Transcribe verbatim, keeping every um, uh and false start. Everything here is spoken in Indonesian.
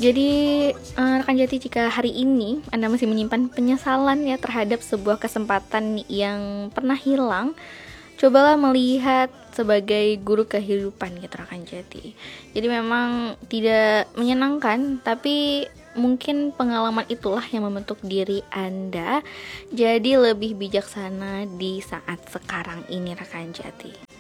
Jadi eh, rekan Jati, jika hari ini Anda masih menyimpan penyesalan ya terhadap sebuah kesempatan yang pernah hilang, cobalah melihat sebagai guru kehidupan gitu rekan Jati. Jadi memang tidak menyenangkan, tapi mungkin pengalaman itulah yang membentuk diri Anda jadi lebih bijaksana di saat sekarang ini rekan Jati.